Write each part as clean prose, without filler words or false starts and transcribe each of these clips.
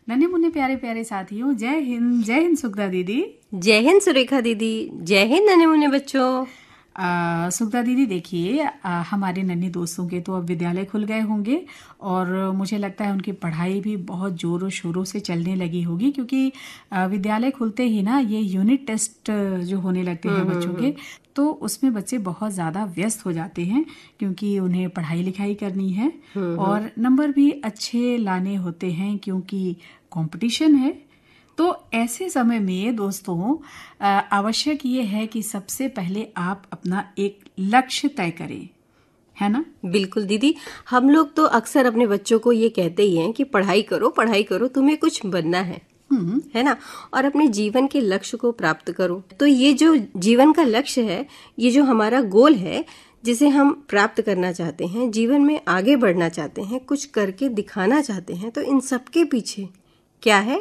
नन्हे मुन्ने प्यारे प्यारे साथियों, जय हिंद सुखदा दीदी। जय हिंद सुरेखा दीदी। जय हिंद नन्हे मुन्ने बच्चों। सुखदा दीदी देखिए, हमारे नन्हे दोस्तों के तो अब विद्यालय खुल गए होंगे और मुझे लगता है उनकी पढ़ाई भी बहुत जोरों शोरों से चलने लगी होगी, क्योंकि विद्यालय खुलते ही ना ये यूनिट टेस्ट जो होने लगते हैं बच्चों के, तो उसमें बच्चे बहुत ज़्यादा व्यस्त हो जाते हैं क्योंकि उन्हें पढ़ाई लिखाई करनी है और नंबर भी अच्छे लाने होते हैं क्योंकि कंपटीशन है। तो ऐसे समय में दोस्तों आवश्यक ये है कि सबसे पहले आप अपना एक लक्ष्य तय करें, है ना? बिल्कुल दीदी, हम लोग तो अक्सर अपने बच्चों को ये कहते ही हैं कि पढ़ाई करो, तुम्हें कुछ बनना है ना, और अपने जीवन के लक्ष्य को प्राप्त करो। तो ये जो जीवन का लक्ष्य है, ये जो हमारा गोल है, जिसे हम प्राप्त करना चाहते हैं, जीवन में आगे बढ़ना चाहते हैं, कुछ करके दिखाना चाहते हैं, तो इन सबके पीछे क्या है?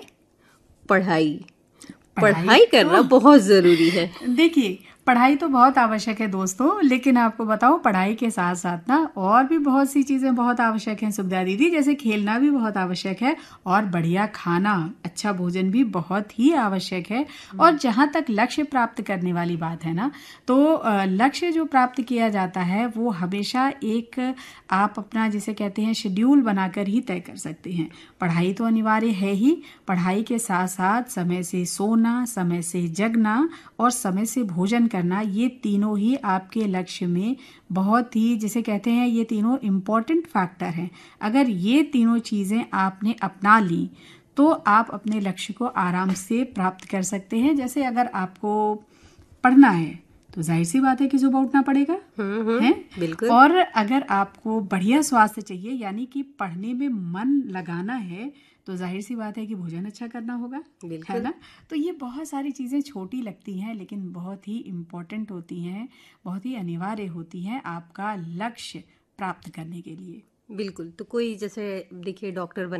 पढ़ाई करना बहुत जरूरी है। देखिए, पढ़ाई तो बहुत आवश्यक है दोस्तों, लेकिन आपको बताओ पढ़ाई के साथ साथ ना और भी बहुत सी चीजें बहुत आवश्यक हैं सुखदा दीदी। जैसे खेलना भी बहुत आवश्यक है और बढ़िया खाना, अच्छा भोजन भी बहुत ही आवश्यक है। और जहां तक लक्ष्य प्राप्त करने वाली बात है ना, तो लक्ष्य जो प्राप्त किया जाता है वो हमेशा एक आप अपना जिसे कहते हैं शेड्यूल बनाकर ही तय कर सकते हैं। पढ़ाई तो अनिवार्य है ही, पढ़ाई के साथ साथ समय से सोना, समय से जगना और समय से भोजन करना, ये तीनों ही आपके लक्ष्य में बहुत ही जिसे कहते हैं ये तीनों इम्पोर्टेंट फैक्टर हैं। अगर ये तीनों चीजें आपने अपना ली तो आप अपने लक्ष्य को आराम से प्राप्त कर सकते हैं। जैसे अगर आपको पढ़ना है तो जाहिर सी बात है कि सुबह उठना पड़ेगा, है? बिल्कुल। और अगर आपको बढ़िया स्वास्थ्य चाहिए, यानी कि पढ़ने में मन लगाना है, तो जाहिर सी बात है कि भोजन अच्छा करना होगा, है ना? तो ये बहुत सारी चीज़ें छोटी लगती हैं लेकिन बहुत ही इम्पोर्टेंट होती हैं, बहुत ही अनिवार्य होती हैं आपका लक्ष्य प्राप्त करने के लिए। बिल्कुल। तो कोई जैसे देखिए डॉक्टर